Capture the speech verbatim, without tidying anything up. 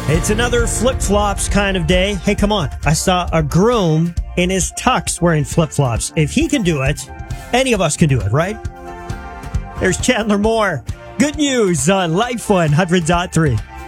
It's another flip-flops kind of day. Hey, come on. I saw a groom in his tux wearing flip-flops. If he can do it, any of us can do it, right? There's Chandler Moore. Good news on Life one hundred point three.